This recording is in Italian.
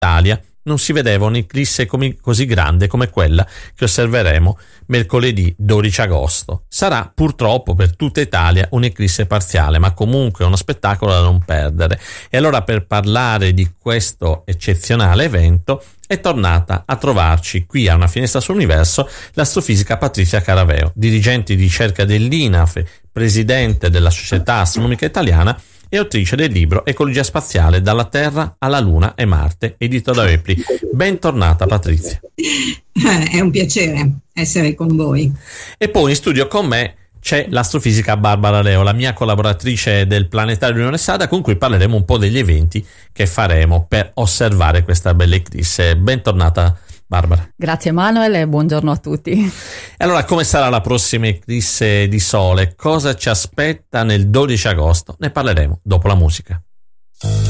Italia non si vedeva un'eclisse così grande come quella che osserveremo mercoledì 12 agosto. Sarà purtroppo per tutta Italia un'eclisse parziale, ma comunque uno spettacolo da non perdere. E allora, per parlare di questo eccezionale evento, è tornata a trovarci qui a Una finestra sull'universo l'astrofisica Patrizia Caraveo, dirigente di ricerca dell'INAF, presidente della Società Astronomica Italiana e autrice del libro Ecologia spaziale dalla Terra alla Luna e Marte, edito da Hoepli. Bentornata Patrizia. È un piacere essere con voi. E poi in studio con me c'è l'astrofisica Barbara Leo, la mia collaboratrice del Planetario Unione Sarda, con cui parleremo un po' degli eventi che faremo per osservare questa bella eclisse. Bentornata Barbara. Grazie Manuel e buongiorno a tutti. E allora, come sarà la prossima eclisse di sole? Cosa ci aspetta nel 12 agosto? Ne parleremo dopo la musica.